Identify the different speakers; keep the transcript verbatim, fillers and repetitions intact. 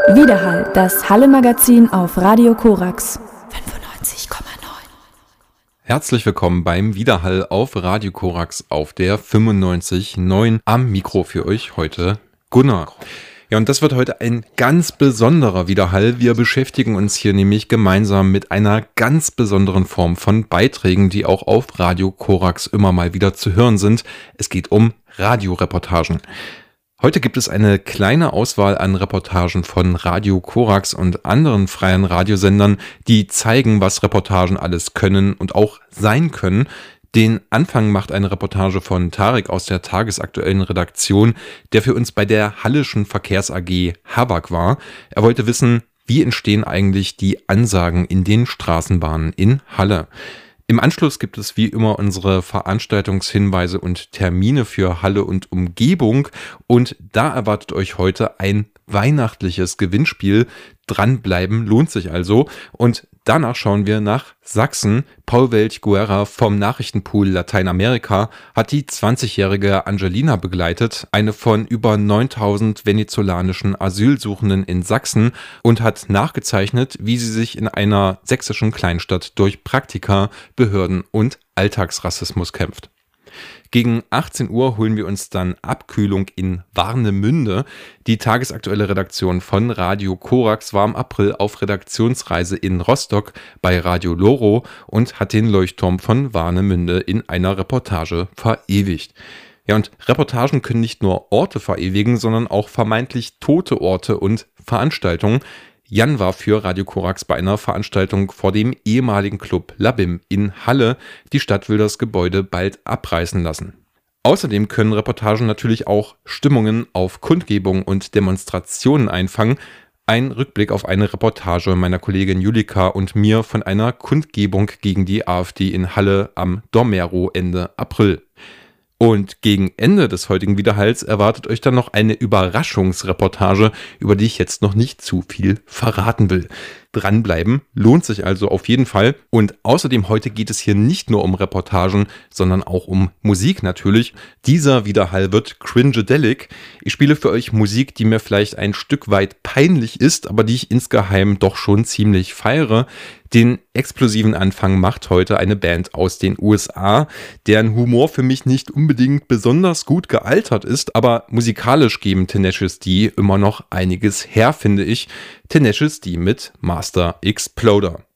Speaker 1: Widerhall, das Halle-Magazin auf Radio Korax fünfundneunzig Komma neun.
Speaker 2: Herzlich willkommen beim Widerhall auf Radio Korax auf der fünfundneunzig Komma neun. Am Mikro für euch heute Gunnar. Ja, und das wird heute ein ganz besonderer Widerhall. Wir beschäftigen uns hier nämlich gemeinsam mit einer ganz besonderen Form von Beiträgen, die auch auf Radio Korax immer mal wieder zu hören sind. Es geht um Radioreportagen. Heute gibt es eine kleine Auswahl an Reportagen von Radio Korax und anderen freien Radiosendern, die zeigen, was Reportagen alles können und auch sein können. Den Anfang macht eine Reportage von Tarek aus der tagesaktuellen Redaktion, der für uns bei der Halleschen Verkehrs A G Habak war. Er wollte wissen, wie entstehen eigentlich die Ansagen in den Straßenbahnen in Halle. Im Anschluss gibt es wie immer unsere Veranstaltungshinweise und Termine für Halle und Umgebung und da erwartet euch heute ein weihnachtliches Gewinnspiel. Dranbleiben lohnt sich also und danach schauen wir nach Sachsen. Paul Welch-Guerra vom Nachrichtenpool Lateinamerika hat die zwanzigjährige Angelina begleitet, eine von über neuntausend venezolanischen Asylsuchenden in Sachsen, und hat nachgezeichnet, wie sie sich in einer sächsischen Kleinstadt durch Praktika, Behörden und Alltagsrassismus kämpft. Gegen achtzehn Uhr holen wir uns dann Abkühlung in Warnemünde. Die tagesaktuelle Redaktion von Radio Korax war im April auf Redaktionsreise in Rostock bei Radio Loro und hat den Leuchtturm von Warnemünde in einer Reportage verewigt. Ja, und Reportagen können nicht nur Orte verewigen, sondern auch vermeintlich tote Orte und Veranstaltungen. Jan war für Radio Korax bei einer Veranstaltung vor dem ehemaligen Club Labim in Halle. Die Stadt will das Gebäude bald abreißen lassen. Außerdem können Reportagen natürlich auch Stimmungen auf Kundgebungen und Demonstrationen einfangen. Ein Rückblick auf eine Reportage meiner Kollegin Julika und mir von einer Kundgebung gegen die AfD in Halle am Domero Ende April. Und gegen Ende des heutigen Widerhalls erwartet euch dann noch eine Überraschungsreportage, über die ich jetzt noch nicht zu viel verraten will. Dranbleiben lohnt sich also auf jeden Fall. Und außerdem heute geht es hier nicht nur um Reportagen, sondern auch um Musik natürlich. Dieser Widerhall wird cringedelic. Ich spiele für euch Musik, die mir vielleicht ein Stück weit peinlich ist, aber die ich insgeheim doch schon ziemlich feiere. Den explosiven Anfang macht heute eine Band aus den U S A, deren Humor für mich nicht unbedingt besonders gut gealtert ist, aber musikalisch geben Tenacious D immer noch einiges her, finde ich. Tenacious D mit Master Exploder.